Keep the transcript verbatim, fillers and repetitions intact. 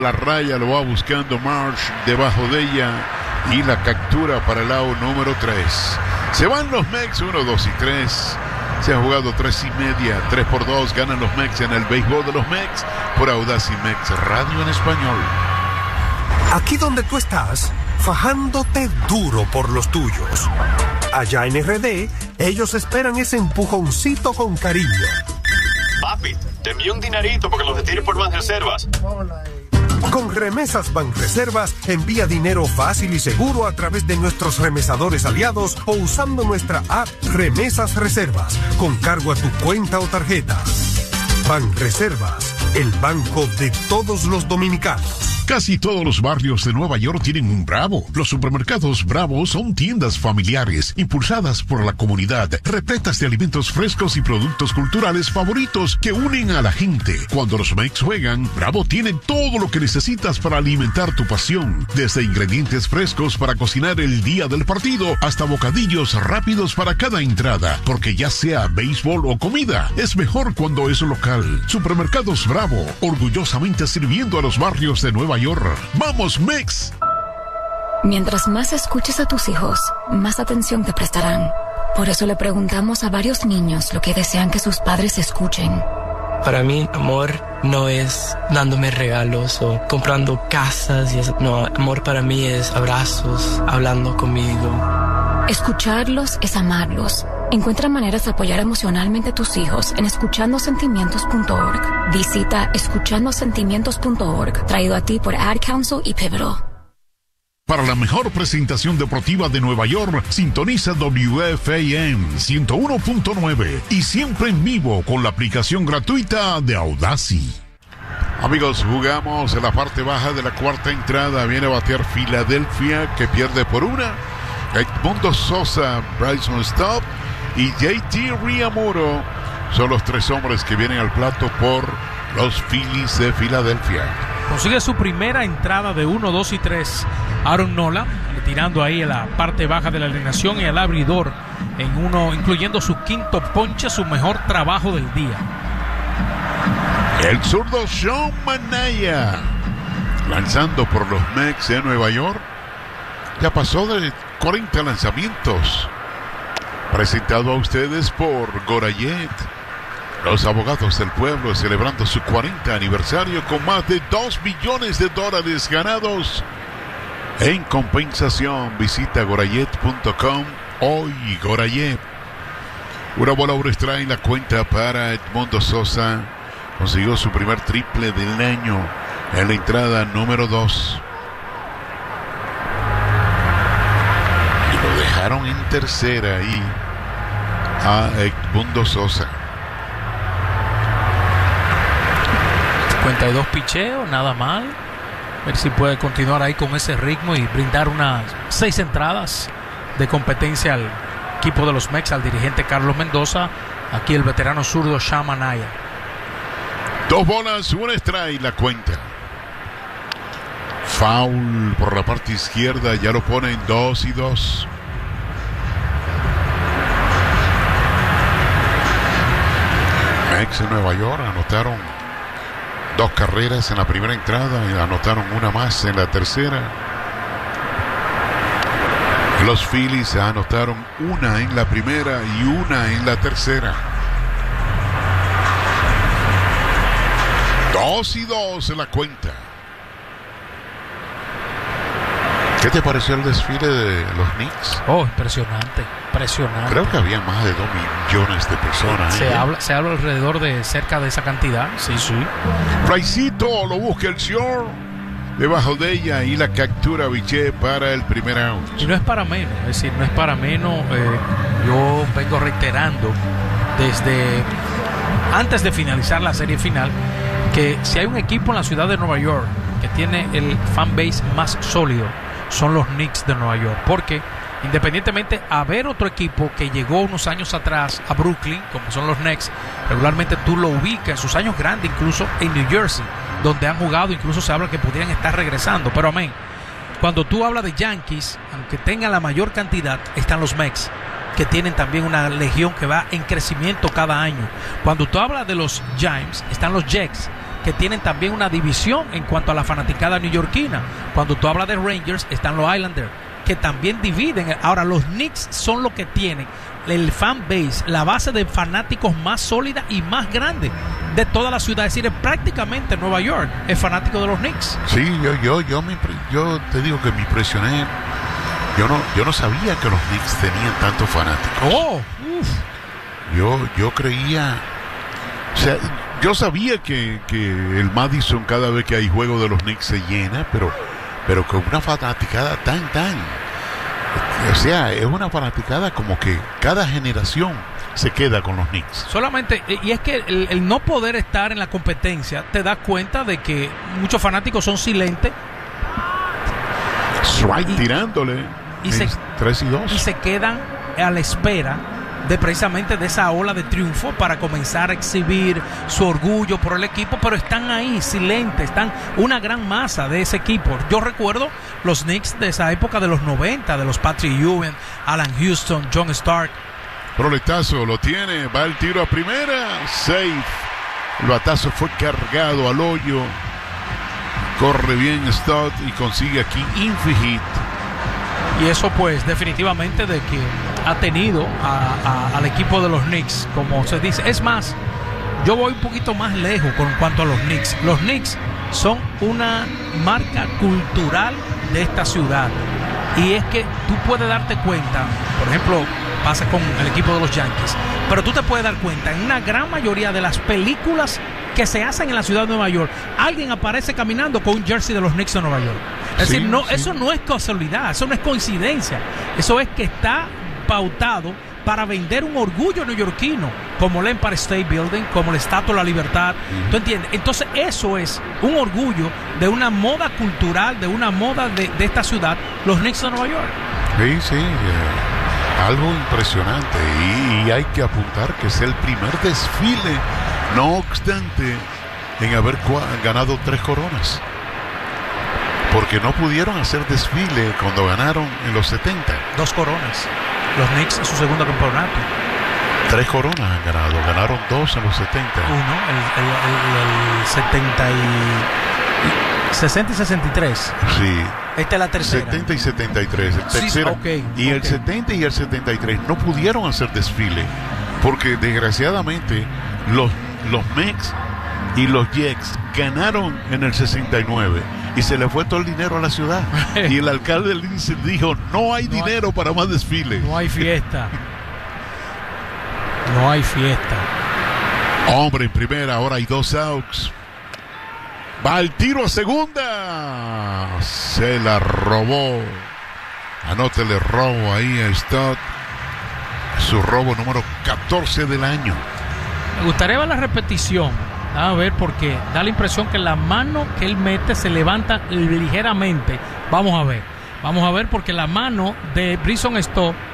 La raya lo va buscando Marsh debajo de ella y la captura para el out número tres. Se van los Mex, uno, dos y tres. Se ha jugado tres y media, tres por dos. Ganan los Mex en el béisbol de los Mex por Audacy Mex Radio en español. Aquí donde tú estás, fajándote duro por los tuyos. Allá en R D, ellos esperan ese empujoncito con cariño. Papi, te envío un dinerito porque los retires por Banreservas. Con Remesas Banreservas, envía dinero fácil y seguro a través de nuestros remesadores aliados o usando nuestra app Remesas Reservas, con cargo a tu cuenta o tarjeta. Banreservas, el banco de todos los dominicanos. Casi todos los barrios de Nueva York tienen un Bravo. Los supermercados Bravo son tiendas familiares, impulsadas por la comunidad, repletas de alimentos frescos y productos culturales favoritos que unen a la gente. Cuando los Mex juegan, Bravo tiene todo lo que necesitas para alimentar tu pasión. Desde ingredientes frescos para cocinar el día del partido, hasta bocadillos rápidos para cada entrada. Porque ya sea béisbol o comida, es mejor cuando es local. Supermercados Bravo, orgullosamente sirviendo a los barrios de Nueva York. ¡Vamos, Mex! Mientras más escuches a tus hijos, más atención te prestarán. Por eso le preguntamos a varios niños lo que desean que sus padres escuchen. Para mí, amor no es dándome regalos o comprando casas y eso. No, amor para mí es abrazos, hablando conmigo. Escucharlos es amarlos. Encuentra maneras de apoyar emocionalmente a tus hijos en escuchando sentimientos punto org. Visita escuchando sentimientos punto org, traído a ti por Ad Council y Pivotal. Para la mejor presentación deportiva de Nueva York, sintoniza W F A M ciento uno punto nueve y siempre en vivo con la aplicación gratuita de Audacy. Amigos, jugamos en la parte baja de la cuarta entrada. Viene a batear Filadelfia, que pierde por una. Edmundo Sosa, Bryson Stott y J T Realmuto son los tres hombres que vienen al plato por los Phillies de Filadelfia. Consigue su primera entrada de uno, dos y tres. Aaron Nola, retirando ahí en la parte baja de la alineación, y el abridor en uno, incluyendo su quinto ponche, su mejor trabajo del día. El zurdo Sean Manaea, lanzando por los Mets de Nueva York. Ya pasó de cuarenta lanzamientos. Presentado a ustedes por Gorayet, los abogados del pueblo, celebrando su cuarenta aniversario con más de dos millones de dólares ganados en compensación. Visita gorayet punto com hoy. Gorayet. Una bola, un strike, la cuenta para Edmundo Sosa. Consiguió su primer triple del año en la entrada número dos. Y lo dejaron en tercera ahí a Edmundo Sosa. cincuenta y dos picheos, nada mal. A ver si puede continuar ahí con ese ritmo y brindar unas seis entradas de competencia al equipo de los Mets, al dirigente Carlos Mendoza. Aquí el veterano zurdo Sean Manaea. Dos bolas, un strike, la cuenta. Foul por la parte izquierda, ya lo ponen dos y dos. Mets en Nueva York anotaron dos carreras en la primera entrada y anotaron una más en la tercera. Los Phillies anotaron una en la primera y una en la tercera. Dos y dos en la cuenta. ¿Qué te pareció el desfile de los Knicks? Oh, impresionante, impresionante. Creo que había más de dos millones de personas. Se ¿eh? habla, se habla alrededor de cerca de esa cantidad. Sí, sí. Fraicito lo busca el short debajo de ella y la captura Biché para el primer out. Y no es para menos, es decir, no es para menos. Eh, yo vengo reiterando desde antes de finalizar la serie final que si hay un equipo en la ciudad de Nueva York que tiene el fanbase más sólido, son los Knicks de Nueva York, porque independientemente a ver otro equipo que llegó unos años atrás a Brooklyn, como son los Knicks, regularmente tú lo ubicas en sus años grandes, incluso en New Jersey, donde han jugado, incluso se habla que pudieran estar regresando, pero amén, cuando tú hablas de Yankees, aunque tengan la mayor cantidad, están los Mets, que tienen también una legión que va en crecimiento cada año. Cuando tú hablas de los Giants, están los Jets, que tienen también una división en cuanto a la fanaticada neoyorquina. Cuando tú hablas de Rangers, están los Islanders, que también dividen. Ahora, los Knicks son lo que tienen el fan base, la base de fanáticos más sólida y más grande de toda la ciudad. Es decir, prácticamente Nueva York es fanático de los Knicks. Sí, yo yo yo me impre- yo te digo que me impresioné. Yo no yo no sabía que los Knicks tenían tantos fanáticos. Oh, uf. Yo yo creía, o sea, yo sabía que, que el Madison cada vez que hay juego de los Knicks se llena, pero pero con una fanaticada tan tan, o sea, es una fanaticada como que cada generación se queda con los Knicks. Solamente, y es que el, el no poder estar en la competencia, te das cuenta de que muchos fanáticos son silentes. Strike y, tirándole y se, tres y dos y se quedan a la espera de precisamente de esa ola de triunfo para comenzar a exhibir su orgullo por el equipo, pero están ahí silentes, están una gran masa de ese equipo. Yo recuerdo los Knicks de esa época de los noventa, de los Patrick Ewing, Alan Houston, John Stark. Roletazo, lo tiene, va el tiro a primera, safe. El batazo fue cargado al hoyo. Corre bien Stott y consigue aquí infield hit. Y eso pues definitivamente de que ha tenido a, a, al equipo de los Knicks, como se dice. Es más, yo voy un poquito más lejos con cuanto a los Knicks. Los Knicks son una marca cultural de esta ciudad. Y es que tú puedes darte cuenta, por ejemplo, pasa con el equipo de los Yankees, pero tú te puedes dar cuenta, en una gran mayoría de las películas que se hacen en la ciudad de Nueva York, alguien aparece caminando con un jersey de los Knicks de Nueva York. Es sí, decir, no, sí. eso no es casualidad, eso no es coincidencia, eso es que está pautado para vender un orgullo neoyorquino, como el Empire State Building, como la Estatua de la Libertad. ¿Tú entiendes? Entonces eso es un orgullo de una moda cultural, de una moda de, de esta ciudad, los Knicks de Nueva York. Sí, sí, eh, algo impresionante. Y, y hay que apuntar que es el primer desfile, no obstante, en haber cua- ganado tres coronas. Porque no pudieron hacer desfile cuando ganaron en los setenta. Dos coronas. Los Knicks en su segundo campeonato. Tres coronas han ganado, ganaron dos en los setenta. Uno, el, el, el, el setenta y sesenta y sesenta y tres. Sí. Esta es la tercera. setenta y setenta y tres, el Sí, tercero. okay, y el okay. setenta y el setenta y tres no pudieron hacer desfile porque desgraciadamente los, los Mets y los Jets ganaron en el sesenta y nueve y se le fue todo el dinero a la ciudad. Y el alcalde Lindsay dijo, no hay No dinero hay, para más desfile. No hay fiesta. No hay fiesta. Hombre en primera, ahora hay dos outs. Va el tiro a segunda. Se la robó. Anótele robo ahí a Stott. Su robo número catorce del año. Me gustaría ver la repetición. A ver, porque da la impresión que la mano que él mete se levanta ligeramente. Vamos a ver. Vamos a ver, porque la mano de Bryson Stott